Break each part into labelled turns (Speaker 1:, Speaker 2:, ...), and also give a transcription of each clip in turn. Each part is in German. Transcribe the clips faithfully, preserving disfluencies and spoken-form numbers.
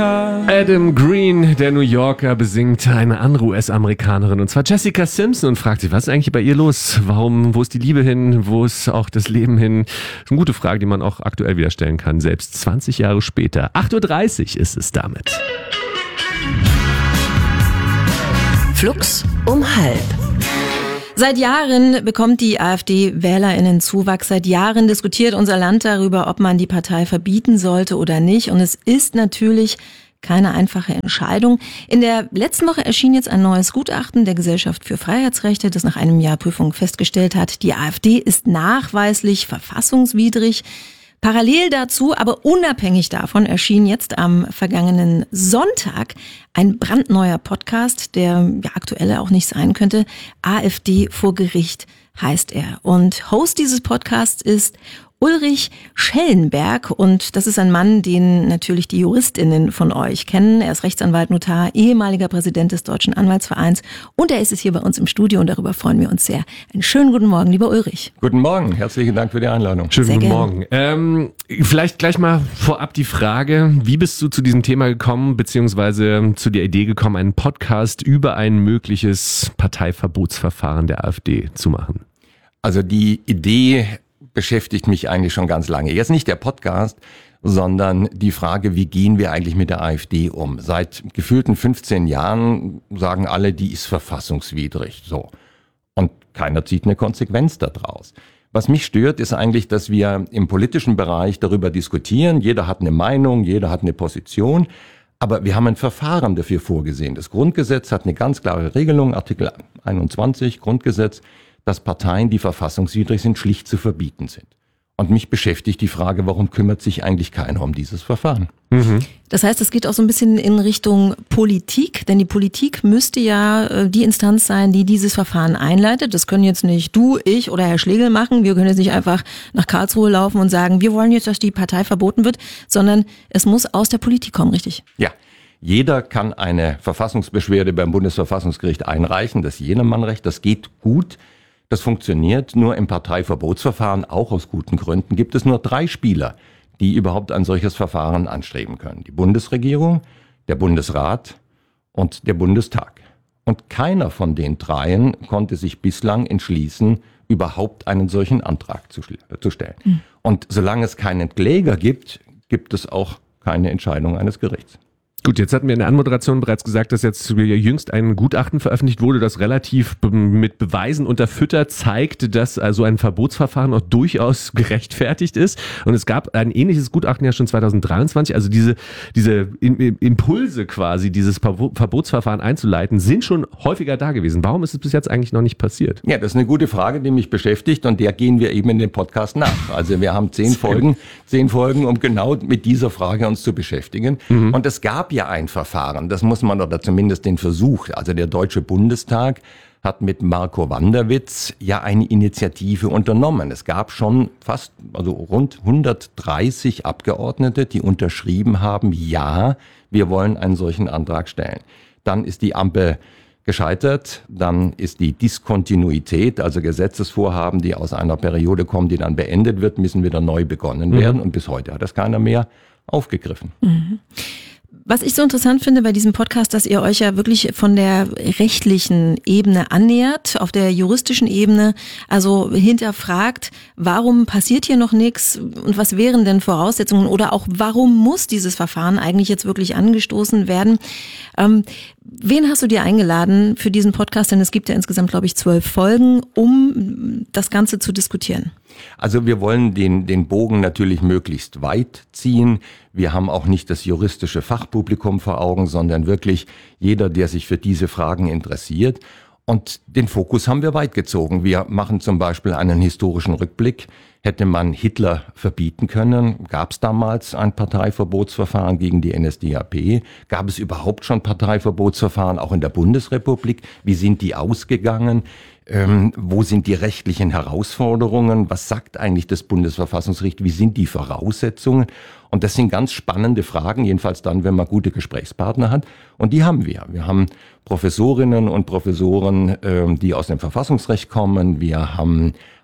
Speaker 1: Adam Green, der New Yorker, besingt eine andere U S-Amerikanerin, und zwar Jessica Simpson, und fragt sich, was ist eigentlich bei ihr los? Warum, wo ist die Liebe hin? Wo ist auch das Leben hin? Das ist eine gute Frage, die man auch aktuell wieder stellen kann, selbst zwanzig Jahre später. acht Uhr dreißig ist es damit.
Speaker 2: Flux um halb.
Speaker 3: Seit Jahren bekommt die AfD WählerInnen Zuwachs. Seit Jahren diskutiert unser Land darüber, ob man die Partei verbieten sollte oder nicht. Und es ist natürlich keine einfache Entscheidung. In der letzten Woche erschien jetzt ein neues Gutachten der Gesellschaft für Freiheitsrechte, das nach einem Jahr Prüfung festgestellt hat, die AfD ist nachweislich verfassungswidrig. Parallel dazu, aber unabhängig davon, erschien jetzt am vergangenen Sonntag ein brandneuer Podcast, der ja aktuell auch nicht sein könnte. AfD vor Gericht heißt er. Und Host dieses Podcasts ist Ulrich Schellenberg, und das ist ein Mann, den natürlich die JuristInnen von euch kennen. Er ist Rechtsanwalt, Notar, ehemaliger Präsident des Deutschen Anwaltsvereins, und er ist es hier bei uns im Studio, und darüber freuen wir uns sehr. Einen schönen guten Morgen, lieber Ulrich.
Speaker 4: Guten Morgen, herzlichen Dank für die Einladung.
Speaker 1: Schönen
Speaker 3: sehr
Speaker 1: guten
Speaker 3: gerne.
Speaker 1: Morgen. Ähm, vielleicht gleich mal vorab die Frage, wie bist du zu diesem Thema gekommen, beziehungsweise zu der Idee gekommen, einen Podcast über ein mögliches Parteiverbotsverfahren der AfD zu machen?
Speaker 4: Also die Idee beschäftigt mich eigentlich schon ganz lange. Jetzt nicht der Podcast, sondern die Frage, wie gehen wir eigentlich mit der AfD um? Seit gefühlten fünfzehn Jahren sagen alle, die ist verfassungswidrig. So. Und keiner zieht eine Konsequenz daraus. Was mich stört, ist eigentlich, dass wir im politischen Bereich darüber diskutieren. Jeder hat eine Meinung, jeder hat eine Position. Aber wir haben ein Verfahren dafür vorgesehen. Das Grundgesetz hat eine ganz klare Regelung, Artikel einundzwanzig Grundgesetz, dass Parteien, die verfassungswidrig sind, schlicht zu verbieten sind. Und mich beschäftigt die Frage, warum kümmert sich eigentlich keiner um dieses Verfahren?
Speaker 3: Mhm. Das heißt, es geht auch so ein bisschen in Richtung Politik, denn die Politik müsste ja die Instanz sein, die dieses Verfahren einleitet. Das können jetzt nicht du, ich oder Herr Schlegel machen. Wir können jetzt nicht einfach nach Karlsruhe laufen und sagen, wir wollen jetzt, dass die Partei verboten wird, sondern es muss aus der Politik kommen, richtig?
Speaker 4: Ja. Jeder kann eine Verfassungsbeschwerde beim Bundesverfassungsgericht einreichen. Das ist jedermannrecht. Das geht gut. Das funktioniert, nur im Parteiverbotsverfahren, auch aus guten Gründen, gibt es nur drei Spieler, die überhaupt ein solches Verfahren anstreben können. Die Bundesregierung, der Bundesrat und der Bundestag. Und keiner von den dreien konnte sich bislang entschließen, überhaupt einen solchen Antrag zu, zu stellen. Mhm. Und solange es keinen Kläger gibt, gibt es auch keine Entscheidung eines Gerichts.
Speaker 1: Gut, jetzt hatten wir in der Anmoderation bereits gesagt, dass jetzt jüngst ein Gutachten veröffentlicht wurde, das relativ mit Beweisen unterfüttert zeigt, dass also ein Verbotsverfahren auch durchaus gerechtfertigt ist. Und es gab ein ähnliches Gutachten ja schon zwanzig dreiundzwanzig. Also diese, diese Impulse quasi, dieses Verbotsverfahren einzuleiten, sind schon häufiger da gewesen. Warum ist es bis jetzt eigentlich noch nicht passiert?
Speaker 4: Ja, das ist eine gute Frage, die mich beschäftigt, und der gehen wir eben in den Podcast nach. Also wir haben zehn Folgen, zehn Folgen, um genau mit dieser Frage uns zu beschäftigen. Mhm. Und es gab ja ein Verfahren, das muss man, oder zumindest den Versuch, also der Deutsche Bundestag hat mit Marco Wanderwitz ja eine Initiative unternommen. Es gab schon fast, also rund hundertdreißig Abgeordnete, die unterschrieben haben, ja, wir wollen einen solchen Antrag stellen. Dann ist die Ampel gescheitert, dann ist die Diskontinuität, also Gesetzesvorhaben, die aus einer Periode kommen, die dann beendet wird, müssen wieder neu begonnen werden, mhm. und bis heute hat das keiner mehr aufgegriffen.
Speaker 3: Mhm. Was ich so interessant finde bei diesem Podcast, dass ihr euch ja wirklich von der rechtlichen Ebene annähert, auf der juristischen Ebene, also hinterfragt, warum passiert hier noch nichts und was wären denn Voraussetzungen, oder auch warum muss dieses Verfahren eigentlich jetzt wirklich angestoßen werden? Ähm, wen hast du dir eingeladen für diesen Podcast? Denn es gibt ja insgesamt, glaube ich, zwölf Folgen, um das Ganze zu diskutieren.
Speaker 4: Also wir wollen den, den Bogen natürlich möglichst weit ziehen. Wir haben auch nicht das juristische Fachpublikum vor Augen, sondern wirklich jeder, der sich für diese Fragen interessiert. Und den Fokus haben wir weit gezogen. Wir machen zum Beispiel einen historischen Rückblick. Hätte man Hitler verbieten können? Gab es damals ein Parteiverbotsverfahren gegen die N S D A P? Gab es überhaupt schon Parteiverbotsverfahren auch in der Bundesrepublik? Wie sind die ausgegangen? Ähm, wo sind die rechtlichen Herausforderungen? Was sagt eigentlich das Bundesverfassungsgericht? Wie sind die Voraussetzungen? Und das sind ganz spannende Fragen, jedenfalls dann, wenn man gute Gesprächspartner hat. Und die haben wir. Wir haben Professorinnen und Professoren, ähm, die aus dem Verfassungsrecht kommen. Wir haben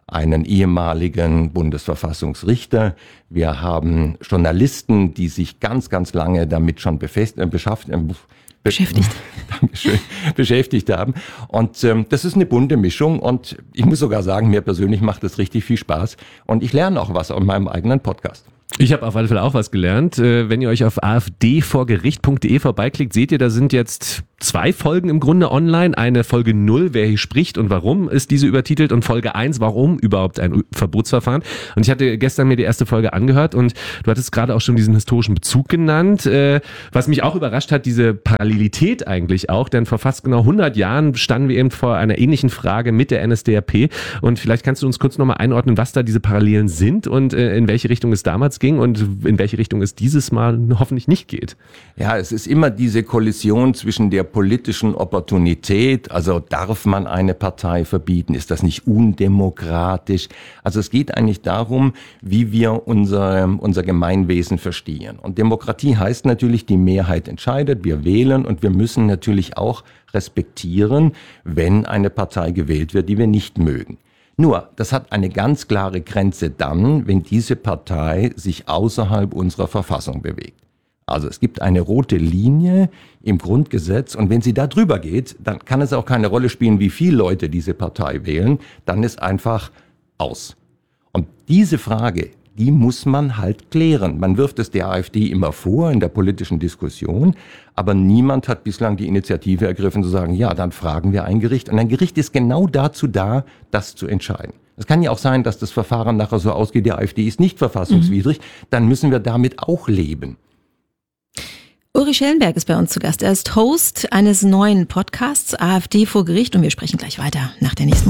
Speaker 4: einen ehemaligen Bundesverfassungsrichter. Wir haben Journalisten, die sich ganz, ganz lange damit schon befest, äh, beschafft, äh,
Speaker 3: beschäftigt.
Speaker 4: Dankeschön, beschäftigt haben. Und ähm, das ist eine bunte Mischung und ich muss sogar sagen, mir persönlich macht das richtig viel Spaß und ich lerne auch was aus meinem eigenen Podcast.
Speaker 1: Ich habe auf alle Fälle auch was gelernt. Wenn ihr euch auf a f d vor gericht punkt d e vorbeiklickt, seht ihr, da sind jetzt zwei Folgen im Grunde online. Eine Folge null, wer hier spricht und warum, ist diese übertitelt, und Folge eins, warum überhaupt ein Verbotsverfahren. Und ich hatte gestern mir die erste Folge angehört und du hattest gerade auch schon diesen historischen Bezug genannt. Was mich auch überrascht hat, diese Parallelität eigentlich auch, denn vor fast genau hundert Jahren standen wir eben vor einer ähnlichen Frage mit der N S D A P. Und vielleicht kannst du uns kurz nochmal einordnen, was da diese Parallelen sind und in welche Richtung es damals ging und in welche Richtung es dieses Mal hoffentlich nicht geht.
Speaker 4: Ja, es ist immer diese Kollision zwischen der politischen Opportunität, also darf man eine Partei verbieten, ist das nicht undemokratisch? Also es geht eigentlich darum, wie wir unser, unser Gemeinwesen verstehen. Und Demokratie heißt natürlich, die Mehrheit entscheidet, wir wählen und wir müssen natürlich auch respektieren, wenn eine Partei gewählt wird, die wir nicht mögen. Nur, das hat eine ganz klare Grenze dann, wenn diese Partei sich außerhalb unserer Verfassung bewegt. Also es gibt eine rote Linie im Grundgesetz und wenn sie da drüber geht, dann kann es auch keine Rolle spielen, wie viele Leute diese Partei wählen, dann ist einfach aus. Und diese Frage, die muss man halt klären. Man wirft es der AfD immer vor in der politischen Diskussion, aber niemand hat bislang die Initiative ergriffen zu sagen, ja, dann fragen wir ein Gericht. Und ein Gericht ist genau dazu da, das zu entscheiden. Es kann ja auch sein, dass das Verfahren nachher so ausgeht, die AfD ist nicht verfassungswidrig, mhm. dann müssen wir damit auch leben.
Speaker 3: Uri Schellenberg ist bei uns zu Gast. Er ist Host eines neuen Podcasts, AfD vor Gericht, und wir sprechen gleich weiter nach der nächsten